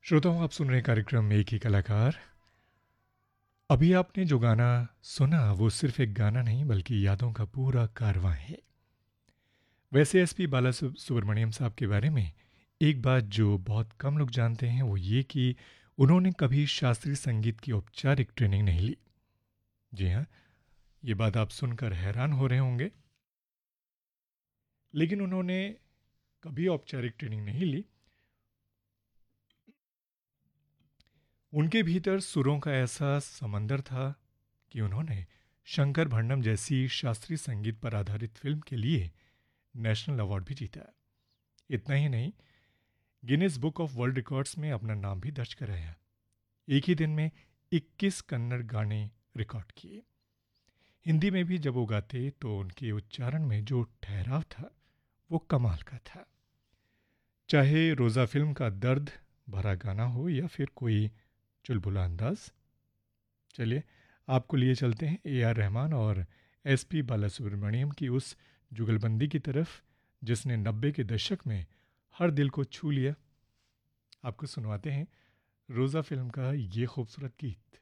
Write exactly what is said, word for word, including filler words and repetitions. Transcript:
श्रोताओं, आप सुन रहे हैं कार्यक्रम एक ही कलाकार। अभी आपने जो गाना सुना वो सिर्फ एक गाना नहीं बल्कि यादों का पूरा कारवां है। वैसे एसपी बाला सु- सुब्रमण्यम साहब के बारे में एक बात जो बहुत कम लोग जानते हैं वो ये कि उन्होंने कभी शास्त्रीय संगीत की औपचारिक ट्रेनिंग नहीं ली। जी हाँ, ये बात आप सुनकर हैरान हो रहे होंगे, लेकिन उन्होंने कभी औपचारिक ट्रेनिंग नहीं ली। उनके भीतर सुरों का ऐसा समंदर था कि उन्होंने शंकर भंडम जैसी शास्त्रीय संगीत पर आधारित फिल्म के लिए नेशनल अवार्ड भी जीता। इतना ही नहीं, Guinness book of world records में अपना नाम भी दर्ज कराया। एक ही दिन में इक्कीस कन्नड़ गाने रिकॉर्ड किए। हिंदी में भी जब वो गाते तो उनके उच्चारण में जो ठहराव था वो कमाल का था। चाहे रोज़ा फिल्म का दर्द भरा गाना हो या फिर कोई चुलबुला अंदाज। चलिए, आपको लिए चलते हैं ए आर रहमान और एस पी बालासुब्रमण्यम की उस जुगलबंदी की तरफ जिसने नब्बे के दशक में हर दिल को छू लिया। आपको सुनवाते हैं रोज़ा फिल्म का ये खूबसूरत गीत।